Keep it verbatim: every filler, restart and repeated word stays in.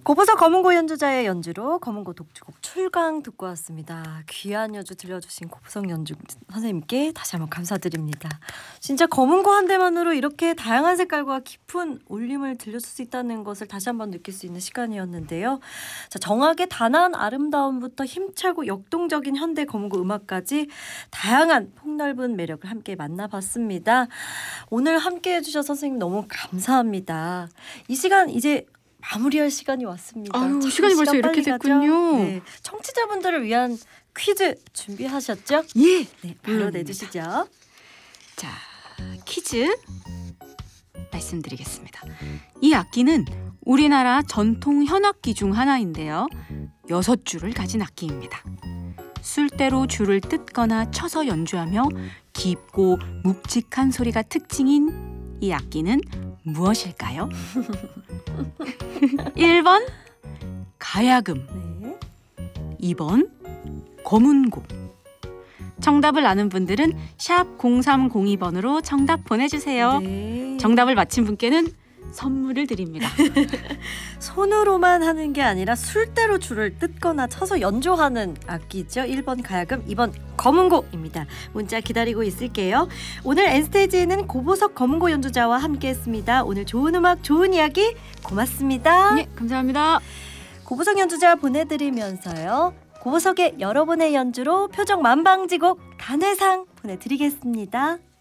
고보석 검은고 연주자의 연주로 검은고 독주곡 출강 듣고 왔습니다. 귀한 연주 들려주신 고보석 연주 선생님께 다시 한번 감사드립니다. 진짜 검은고 한 대만으로 이렇게 다양한 색깔과 깊은 울림을 들려줄 수 있다는 것을 다시 한번 느낄 수 있는 시간이었는데요. 자, 정악의 단아한 아름다움부터 힘차고 역동적인 현대 검은고 음악까지 다양한 폭넓은 매력을 함께 만나봤습니다. 오늘 함께 해주셔서 선생님 너무 감사합니다. 이 시간 이제 마무리할 시간이 왔습니다. 아유, 시간이 벌써 이렇게 됐군요. 네, 청취자분들을 위한 퀴즈 준비하셨죠? 예. 네, 바로 음. 내주시죠. 자, 퀴즈 말씀드리겠습니다. 이 악기는 우리나라 전통 현악기 중 하나인데요. 여섯 줄을 가진 악기입니다. 술대로 줄을 뜯거나 쳐서 연주하며 깊고 묵직한 소리가 특징인 이 악기는 무엇일까요? 일 번 가야금, 네. 이 번 검은고. 정답을 아는 분들은 샵 공삼공이 번으로 정답 보내주세요. 네. 정답을 맞힌 분께는 선물을 드립니다. 손으로만 하는 게 아니라 술대로 줄을 뜯거나 쳐서 연주하는 악기죠. 일 번 가야금, 이 번 검은고입니다. 문자 기다리고 있을게요. 오늘 N스테이지에는 고보석 검은고 연주자와 함께했습니다. 오늘 좋은 음악, 좋은 이야기 고맙습니다. 네, 감사합니다. 고보석 연주자 보내드리면서요. 고보석의 여러분의 연주로 표정 만방지곡 단회상 보내드리겠습니다.